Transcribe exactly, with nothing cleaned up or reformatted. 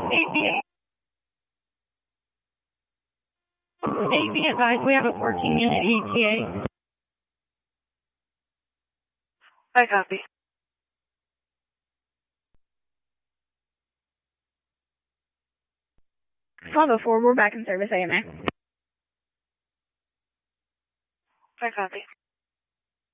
Be advised, we have a fourteen minute E T A. I copy. twelve oh four, we're back in service, A M A. I copy.